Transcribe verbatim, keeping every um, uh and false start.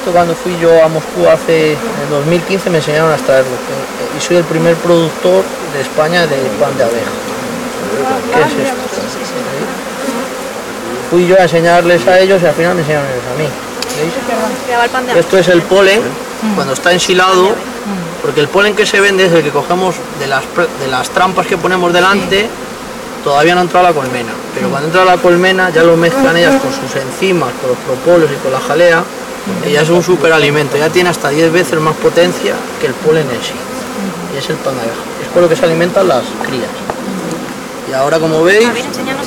que cuando fui yo a Moscú hace, en el dos mil quince, me enseñaron a extraerlo. Y soy el primer productor de España de pan de abeja. ¿Qué es esto? Fui yo a enseñarles a ellos y al final me enseñaron ellos a mí. ¿Veis? Esto es el polen, cuando está ensilado, porque el polen que se vende es el que cogemos de las, de las trampas que ponemos delante. Todavía no ha entrado la colmena, pero cuando entra la colmena ya lo mezclan ellas con sus enzimas, con los propóleos y con la jalea, y ya es un superalimento, ya tiene hasta diez veces más potencia que el polen en sí, y es el pan de abeja, es con lo que se alimentan las crías. Y ahora, como veis,